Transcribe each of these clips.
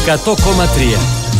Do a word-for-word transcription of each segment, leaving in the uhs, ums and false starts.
εκατό κόμμα τρία.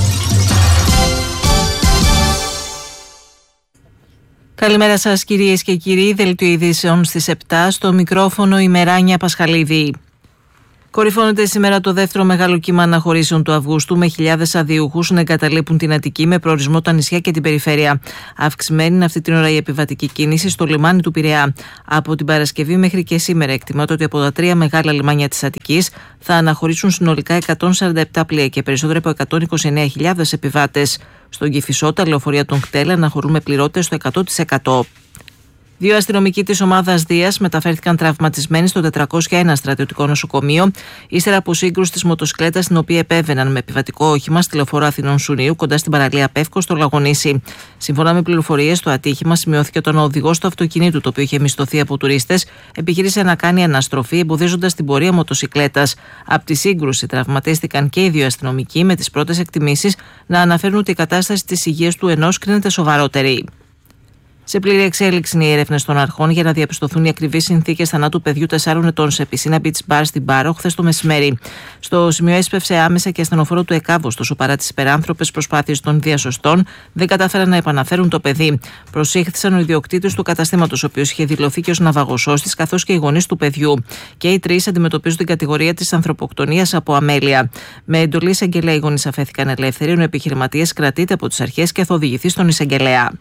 Καλημέρα σας κυρίες και κύριοι, δελτίο ειδήσεων στις επτά, στο μικρόφωνο η Μεράνια Πασχαλίδη. Κορυφώνεται σήμερα το δεύτερο μεγάλο κύμα αναχωρήσεων του Αυγούστου, με χιλιάδες αδειούχους να εγκαταλείπουν την Αττική με προορισμό τα νησιά και την περιφέρεια. Αυξημένη είναι αυτή την ώρα η επιβατική κίνηση στο λιμάνι του Πειραιά. Από την Παρασκευή μέχρι και σήμερα εκτιμάται ότι από τα τρία μεγάλα λιμάνια της Αττικής θα αναχωρήσουν συνολικά εκατόν σαράντα επτά πλοία και περισσότερο από εκατόν είκοσι εννέα χιλιάδες επιβάτες. Στον Κηφισό, τα λεωφορεία των ΚΤΕΛ αναχωρούν με πληρώτες στο εκατό τοις εκατό. Δύο αστυνομικοί της ομάδας Δίας μεταφέρθηκαν τραυματισμένοι στο τετρακόσια ένα στρατιωτικό νοσοκομείο, ύστερα από σύγκρουση της μοτοσυκλέτας στην οποία επέβαιναν με επιβατικό όχημα στη λεωφόρο Αθηνών Σουνίου κοντά στην παραλία Πεύκο στο Λαγονήσι. Σύμφωνα με πληροφορίες, το ατύχημα σημειώθηκε όταν ο οδηγός του αυτοκινήτου, το οποίο είχε μισθωθεί από τουρίστες, επιχείρησε να κάνει αναστροφή, εμποδίζοντας την πορεία μοτοσυκλέτας. Από τη σύγκρουση τραυματίστηκαν και οι δύο αστυνομικοί, με τις πρώτες εκτιμήσεις να αναφέρουν ότι η κατάσταση της υγείας του ενός κρίνεται σοβαρότερη. Σε πλήρη εξέλιξη είναι οι έρευνες των αρχών για να διαπιστωθούν οι ακριβείς συνθήκες θανάτου παιδιού τεσσάρων ετών σε πισίνα beach bar στην Πάρο χθες το μεσημέρι. Στο σημείο έσπευσε άμεσα και ασθενοφόρο του ΕΚΑΒ, ωστόσο παρά τις υπεράνθρωπες προσπάθειες των διασωστών δεν κατάφεραν να επαναφέρουν το παιδί. Προσήχθησαν ο ιδιοκτήτης του καταστήματος, ο οποίος είχε δηλωθεί και ως ναυαγοσώστης, καθώς και οι γονείς του παιδιού. Και οι τρεις αντιμετωπίζουν την κατηγορία της ανθρωποκτονίας από αμέλεια. Με εντολή εισαγγελέα οι γονείς αφέθηκαν ελεύθεροι, ενώ ο επιχειρηματίας κρατείται από τις αρχές και θα οδηγηθεί στον εισαγγελέα.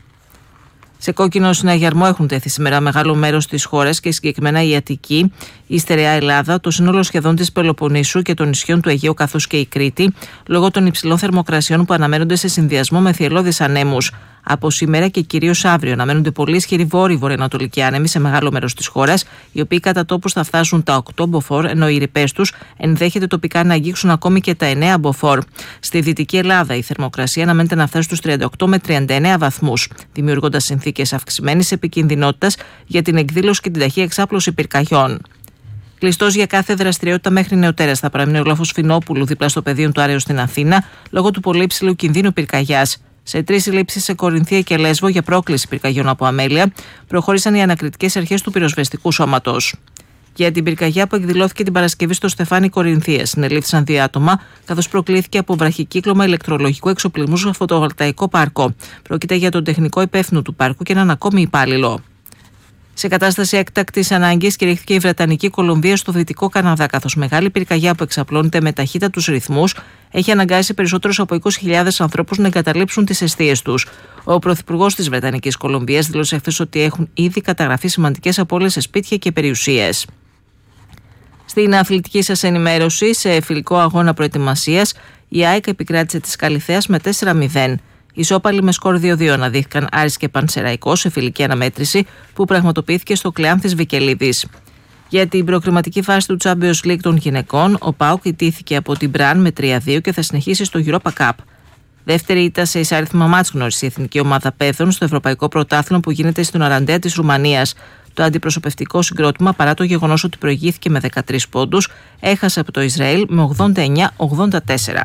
Σε κόκκινο συναγερμό έχουν τέθει σήμερα μεγάλο μέρος της χώρας και συγκεκριμένα η Αττική, η στερεά Ελλάδα, το σύνολο σχεδόν της Πελοποννήσου και των νησιών του Αιγαίου καθώς και η Κρήτη, λόγω των υψηλών θερμοκρασιών που αναμένονται σε συνδυασμό με θυελλώδεις ανέμους. Από σήμερα και κυρίως αύριο αναμένονται πολύ ισχυροί βόρειοι-βορειοανατολικοί άνεμοι σε μεγάλο μέρος της χώρας, οι οποίοι κατά τόπους θα φτάσουν τα οκτώ μποφόρ, ενώ οι ρηπές τους ενδέχεται τοπικά να αγγίξουν ακόμη και τα εννέα μποφόρ. Στη Δυτική Ελλάδα η θερμοκρασία αναμένεται να φτάσει στους τριάντα οκτώ με τριάντα εννέα βαθμούς, δημιουργώντας συνθήκες αυξημένης επικινδυνότητας για την εκδήλωση και την ταχεία εξάπλωση πυρκαγιών. Κλειστός για κάθε δραστηριότητα μέχρι νεοτέρας θα παραμείνει ο λόφος Φινόπουλου δίπλα στο πεδίο του Άρεο στην Αθήνα, λόγω του πολύ υψηλού κινδύνου πυρκαγιάς. Σε τρεις συλλήψεις σε Κορινθία και Λέσβο για πρόκληση πυρκαγιών από αμέλεια προχώρησαν οι ανακριτικές αρχές του πυροσβεστικού σώματος. Για την πυρκαγιά που εκδηλώθηκε την Παρασκευή στο Στεφάνι Κορινθίας, συνελήφθησαν δύο άτομα, καθώς προκλήθηκε από βραχικύκλωμα ηλεκτρολογικού εξοπλισμού στο φωτοβολταϊκό πάρκο. Πρόκειται για τον τεχνικό υπεύθυνο του πάρκου και έναν ακόμη υπάλληλο. Σε κατάσταση έκτακτης ανάγκης κηρύχθηκε η Βρετανική Κολομβία στο Δυτικό Καναδά, καθώς μεγάλη πυρκαγιά που εξαπλώνεται με ταχύτατους ρυθμούς έχει αναγκάσει περισσότερους από είκοσι χιλιάδες ανθρώπους να εγκαταλείψουν τις εστίες τους. Ο Πρωθυπουργός της Βρετανικής Κολομβίας δήλωσε χθες ότι έχουν ήδη καταγραφεί σημαντικές απώλειες σε σπίτια και περιουσίες. Στην αθλητική σας ενημέρωση, σε φιλικό αγώνα προετοιμασίας, η ΑΕΚ επικράτησε της Καλιθέας με τέσσερα μηδέν. Ισόπαλοι με σκορ δύο δύο αναδείχθηκαν Άρης και Πανσεραϊκός σε φιλική αναμέτρηση που πραγματοποιήθηκε στο Κλεάνθης Βικελίδης. Για την προκριματική φάση του Champions League των γυναικών, ο ΠΑΟΚ ιτήθηκε από την Μπραν με τρία δύο και θα συνεχίσει στο Europa Cup. Δεύτερη ήττα σε εισάριθμα μάτς γνώρισε η εθνική ομάδα παιδών στο Ευρωπαϊκό Πρωτάθλημα που γίνεται στην Οραντέα της Ρουμανίας. Το αντιπροσωπευτικό συγκρότημα, παρά το γεγονός ότι προηγήθηκε με δεκατρείς πόντους, έχασε από το Ισραήλ με ογδόντα εννέα ογδόντα τέσσερα.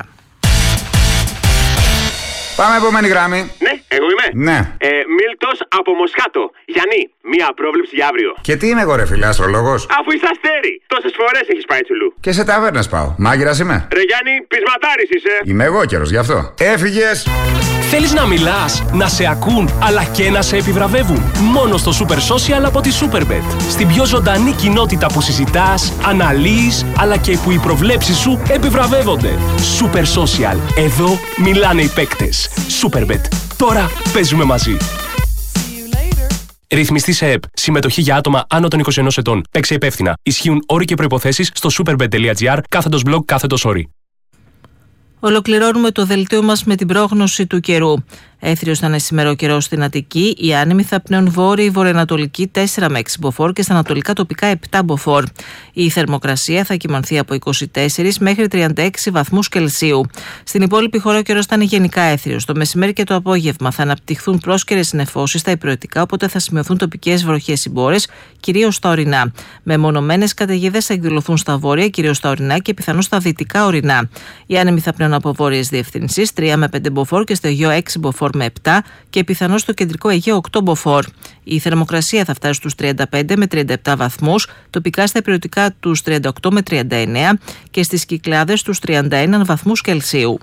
Πάμε επόμενη γράμμη. Ναι, εγώ είμαι. Ναι. Ε, Μίλτος από Μοσχάτο. Γιάννη, μία πρόβλεψη για αύριο. Και τι είμαι εγώ, ρε φίλε, αστρολόγος? Αφού είσαι αστέρι, τόσες φορές έχεις πάει τσουλού. Και σε ταβέρνες πάω. Μάγειρας είμαι. Ρε Γιάννη, πεισματάρης είσαι. Είμαι εγώ καιρος γι' αυτό. Έφυγες. Θέλεις να μιλάς, να σε ακούν, αλλά και να σε επιβραβεύουν? Μόνο στο Super Social από τη Superbet. Στην πιο ζωντανή κοινότητα που συζητάς, αναλύεις, αλλά και που οι προβλέψεις σου επιβραβεύονται. Super Social. Εδώ μιλάνε οι παίκτες. Superbet. Τώρα παίζουμε μαζί. Ρυθμιστή σε ΕΠ. Συμμετοχή για άτομα άνω των είκοσι ενός ετών. Παίξε υπεύθυνα. Ισχύουν όροι και προϋποθέσεις στο superbet.gr κάθετος blog κάθετος όροι. Ολοκληρώνουμε το δελτίο μας με την πρόγνωση του καιρού. Έθριος θα είναι σήμερα ο καιρός στην Αττική. Οι άνεμοι θα πνέουν βόρειοι βορειοανατολική τέσσερα με έξι μποφόρ και στα ανατολικά τοπικά επτά μποφόρ. Η θερμοκρασία θα κυμανθεί από είκοσι τέσσερα μέχρι τριάντα έξι βαθμούς Κελσίου. Στην υπόλοιπη χώρα ο καιρός θα είναι γενικά έθριος. Το μεσημέρι και το απόγευμα θα αναπτυχθούν πρόσκαιρες νεφώσεις στα υπηρετικά, οπότε θα σημειωθούν τοπικές βροχές συμπόρες, κυρίως στα ορεινά. Μεμονωμένες καταιγίδες θα εκδηλωθούν στα βόρεια, κυρίως στα ορεινά και πιθανώς στα δυτικά ορεινά. Οι άνεμοι θα πνέουν από βόρειες διευθύνσεις τρία με πέντε μποφόρ και στο Αιγαίο έξι μποφόρ με επτά και πιθανό στο κεντρικό Αιγαίο οκτώ μποφόρ. Η θερμοκρασία θα φτάσει στους τριάντα πέντε με τριάντα επτά βαθμούς, τοπικά στα ηπειρωτικά τους τριάντα οκτώ με τριάντα εννέα και στις Κυκλάδες τους τριάντα ένα βαθμούς Κελσίου.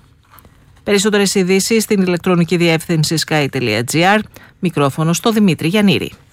Περισσότερες ειδήσεις στην ηλεκτρονική διεύθυνση sky τελεία gr. Μικρόφωνο στο Δημήτρη Γιαννήρη.